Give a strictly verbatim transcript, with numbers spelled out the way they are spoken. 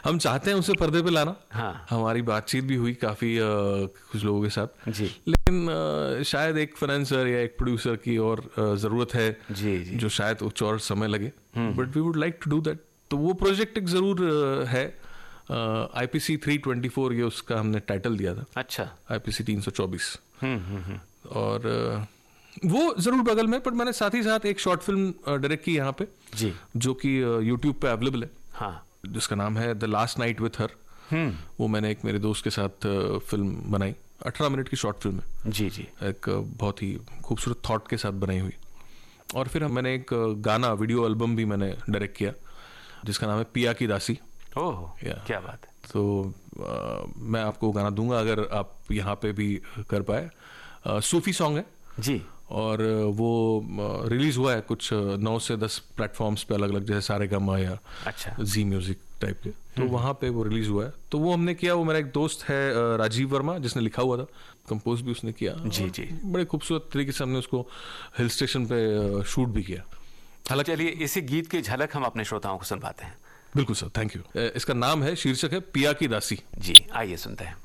हम चाहते हैं उसे पर्दे पे लाना। हाँ। हमारी बातचीत भी हुई काफ़ी कुछ लोगों के साथ जी, लेकिन आ, शायद एक फाइनेंसर या एक प्रोड्यूसर की और ज़रूरत है जी जी, जो शायद कुछ और समय लगे, but we would like to do that. तो वो प्रोजेक्ट एक ज़रूर है, I P C three twenty four ये उसका हमने टाइटल दिया था। अच्छा। आई पी सी तीन सौ चौबीस। हम्म हम्म हम्म, और आ, वो ज़रूर बगल में, पर मैंने साथ ही साथ एक शॉर्ट फिल्म डायरेक्ट की यहाँ पे जी, जो कि यूट्यूब पे अवेलेबल है, हाँ। जिसका नाम है the last night with her. वो मैंने एक मेरे दोस्त के साथ फिल्म बनाई, अठारह मिनट की शॉर्ट फिल्म है। जी जी, एक बहुत ही खूबसूरत थॉट के साथ बनाई हुई। और फिर मैंने एक गाना वीडियो एल्बम भी मैंने डायरेक्ट किया जिसका नाम है पिया की दासी। ओह, क्या बात है। तो आ, मैं आपको गाना दूंगा अगर आप यहाँ पे भी कर पाए। आ, सूफी सॉन्ग है जी, और वो रिलीज हुआ है कुछ नौ से दस प्लेटफॉर्म्स पे अलग अलग, जैसे सारे गामा या अच्छा, जी म्यूजिक टाइप के, तो वहाँ पे वो रिलीज हुआ है। तो वो हमने किया। वो मेरा एक दोस्त है राजीव वर्मा जिसने लिखा हुआ था, कंपोज भी उसने किया। जी जी, बड़े खूबसूरत तरीके से हमने उसको हिल स्टेशन पे शूट भी किया। हालांकि चलिए इसी गीत की झलक हम अपने श्रोताओं को सुनवाते हैं। बिल्कुल सर, थैंक यू। इसका नाम है, शीर्षक है पिया की दासी। जी, आइए सुनते हैं।